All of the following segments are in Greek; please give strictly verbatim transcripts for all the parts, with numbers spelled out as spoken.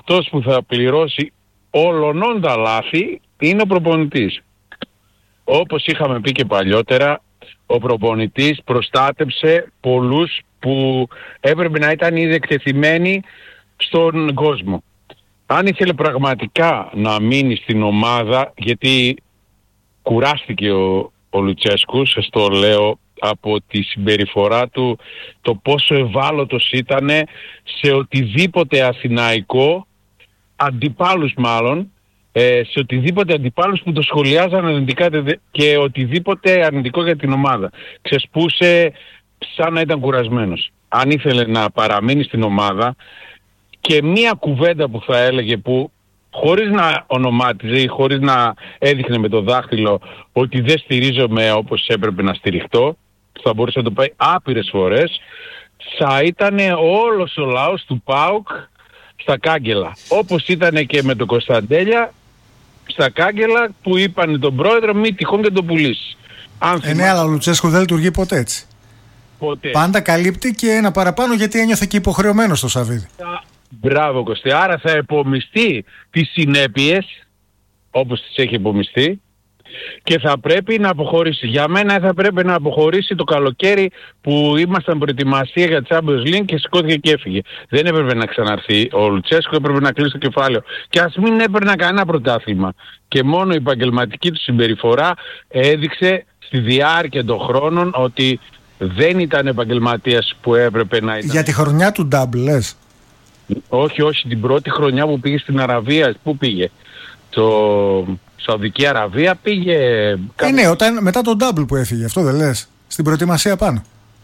αυτός που θα πληρώσει όλων τα λάθη είναι ο προπονητής. Όπως είχαμε πει και παλιότερα, ο προπονητής προστάτεψε πολλούς που έπρεπε να ήταν ήδη εκτεθειμένοι στον κόσμο. Αν ήθελε πραγματικά να μείνει στην ομάδα, γιατί κουράστηκε ο, ο Λουτσέσκου, σας το λέω, από τη συμπεριφορά του, το πόσο ευάλωτος ήταν σε οτιδήποτε αθηναϊκό, αντιπάλους μάλλον, ε, σε οτιδήποτε αντιπάλους που το σχολιάζαν αρνητικά και οτιδήποτε αρνητικό για την ομάδα. Ξεσπούσε σαν να ήταν κουρασμένος. Αν ήθελε να παραμείνει στην ομάδα, και μία κουβέντα που θα έλεγε, που χωρίς να ονομάτιζε ή χωρίς να έδειχνε με το δάχτυλο ότι δεν στηρίζομαι όπως έπρεπε να στηριχτώ, θα μπορούσε να το πάει άπειρες φορές, θα ήταν όλος ο λαός του ΠΑΟΚ στα κάγκελα. Όπως ήταν και με τον Κωνσταντέλια στα κάγκελα που είπαν τον πρόεδρο μη τυχόν και τον πουλήσει. Ε, ναι, αλλά ο Λουτσέσκου δεν λειτουργεί ποτέ έτσι. Ποτέ. Πάντα καλύπτει και ένα παραπάνω, γιατί ένιωθε και υποχρεωμένος στο Σαββίδι. Μπράβο Κωστή. Άρα θα επομιστεί τις συνέπειες όπως τις έχει επομιστεί και θα πρέπει να αποχωρήσει. Για μένα θα πρέπει να αποχωρήσει το καλοκαίρι που ήμασταν προετοιμασία για Champions League και σηκώθηκε και έφυγε. Δεν έπρεπε να ξαναρθεί ο Λουτσέσκου, έπρεπε να κλείσει το κεφάλαιο. Και ας μην έπαιρνα κανένα πρωτάθλημα. Και μόνο η επαγγελματική του συμπεριφορά έδειξε στη διάρκεια των χρόνων ότι δεν ήταν επαγγελματίας που έπρεπε να ήταν. Για τη χρονιά του double λες? Όχι, όχι, την πρώτη χρονιά που πήγε στην Αραβία. Πού πήγε? Το Σαουδική Αραβία πήγε. Ε, ναι, όταν, μετά τον double που έφυγε, αυτό δεν λες? Στην προετοιμασία πάνω.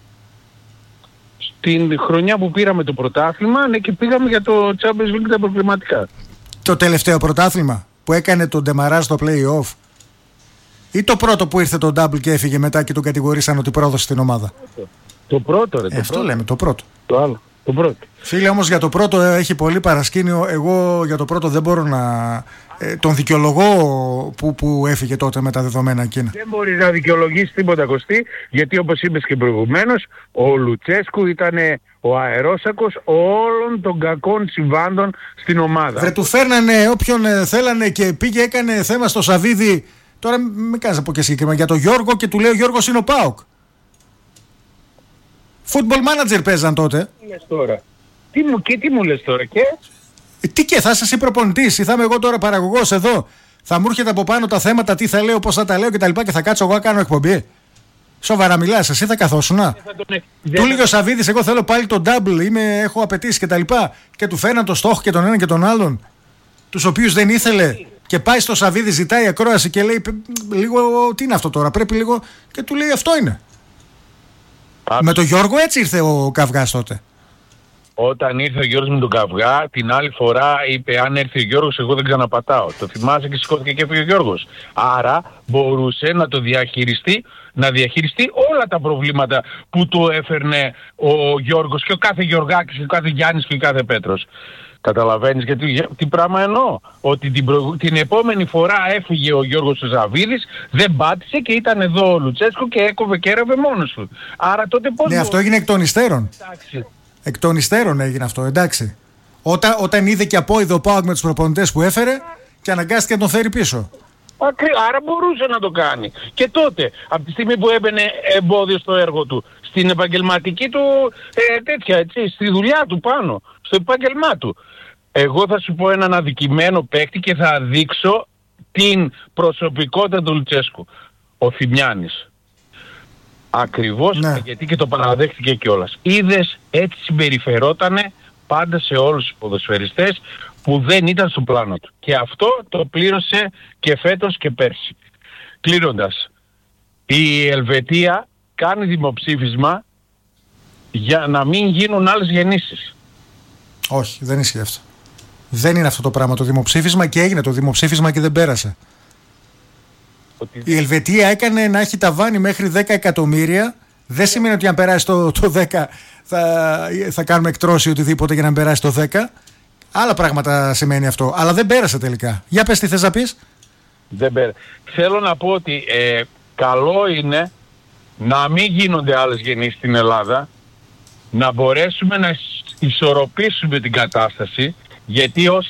Στην χρονιά που πήραμε το πρωτάθλημα, ναι, και πήγαμε για το Champions League τα προβληματικά. Το τελευταίο πρωτάθλημα που έκανε τον Ντεμαράζ στο play-off, ή το πρώτο που ήρθε το double και έφυγε μετά και τον κατηγορήσαν ότι πρόδωσε την ομάδα? Το πρώτο, ρε. Το ε, αυτό πρώτο. λέμε, το πρώτο. Το άλλο. Το πρώτο. Φίλε, όμως για το πρώτο έχει πολύ παρασκήνιο. Εγώ για το πρώτο δεν μπορώ να ε, τον δικαιολογώ που, που έφυγε τότε με τα δεδομένα εκείνα. Δεν μπορείς να δικαιολογήσεις τίποτα, Κωστή, γιατί όπως είπες και προηγουμένως, ο Λουτσέσκου ήταν ο αερόσακος όλων των κακών συμβάντων στην ομάδα. Βρε, του φέρνανε όποιον ε, θέλανε και πήγε, έκανε θέμα στο Σαββίδι. Τώρα μην κάνεις να πω και συγκεκριμένα για τον Γιώργο και του λέει ο Γιώργος είναι ο ΠΑΟΚ. Football manager παίζαν τότε. Τι λες τώρα? Τι μου, και τι μου λες τώρα και? Ε, τι και θα είσαι εσύ προπονητής ή θα είμαι εγώ τώρα παραγωγός εδώ? Θα μου έρχεται από πάνω τα θέματα, τι θα λέω, πώς θα τα λέω κτλ. Και, και θα κάτσω εγώ να κάνω εκπομπή? Σοβαρά μιλάς, εσύ θα καθόσουνα? Του λέει ο Σαββίδης, εγώ θέλω πάλι το double, είμαι, έχω απαιτήσεις κτλ. Και, και του φέρναν το στόχο και τον ένα και τον άλλον, τους οποίους δεν ήθελε. Και πάει στο Σαββίδη, ζητάει ακρόαση και λέει λίγο τι είναι αυτό τώρα, πρέπει λίγο. Και του λέει αυτό είναι. Α, με τον Γιώργο έτσι ήρθε ο Καυγάς τότε. Όταν ήρθε ο Γιώργος με τον Καυγά, την άλλη φορά είπε αν έρθει ο Γιώργος εγώ δεν ξαναπατάω. Το θυμάσαι και σηκώθηκε και έφυγε ο Γιώργος. Άρα μπορούσε να το διαχειριστεί, να διαχειριστεί όλα τα προβλήματα που του έφερνε ο Γιώργος και ο κάθε Γιωργάκης και ο κάθε Γιάννης και ο κάθε Πέτρος. Καταλαβαίνεις γιατί τι πράγμα εννοώ? Ότι την, προ... την επόμενη φορά έφυγε ο Γιώργος Ζαβίδης, δεν πάτησε και ήταν εδώ ο Λουτσέσκου και έκοβε και έρευε μόνος του. Άρα τότε πώς... Ναι, αυτό έγινε εκ των υστέρων. Εντάξει. Εκ των υστέρων έγινε αυτό, εντάξει. Όταν, όταν είδε και απόειδο ο ΠΑΟΚ με τους προπονητές που έφερε και αναγκάστηκε να τον φέρει πίσω. Ακρι... Άρα μπορούσε να το κάνει. Και τότε, από τη στιγμή που έμπαινε εμπόδιο στο έργο του, στην επαγγελματική του ε, τέτοια, έτσι, στη δουλειά του πάνω, στο επάγγελμά του. Εγώ θα σου πω έναν αδικημένο παίκτη και θα δείξω την προσωπικότητα του Λουτσέσκου. Ο Θημιάνης. Ακριβώς, ναι. Γιατί και το παραδέχτηκε κιόλας. Είδες, έτσι συμπεριφερότανε πάντα σε όλους τους ποδοσφαιριστές που δεν ήταν στο πλάνο του. Και αυτό το πλήρωσε και φέτος και πέρσι. Κλείνοντας, η Ελβετία κάνει δημοψήφισμα για να μην γίνουν άλλες γεννήσεις. Όχι, δεν ισχύει αυτό. Δεν είναι αυτό το πράγμα το δημοψήφισμα και έγινε το δημοψήφισμα και δεν πέρασε. Ότι... Η Ελβετία έκανε να έχει ταβάνι μέχρι δέκα εκατομμύρια. Δεν σημαίνει ότι αν περάσει το, το δέκα θα, θα κάνουμε εκτρώσει οτιδήποτε για να περάσει το δέκα. Άλλα πράγματα σημαίνει αυτό. Αλλά δεν πέρασε τελικά. Για πες τι θες να πεις. Δεν πέρασε. Θέλω να πω ότι ε, καλό είναι να μην γίνονται άλλες γεννήσεις στην Ελλάδα, να μπορέσουμε να ισορροπήσουμε την κατάσταση, γιατί όσοι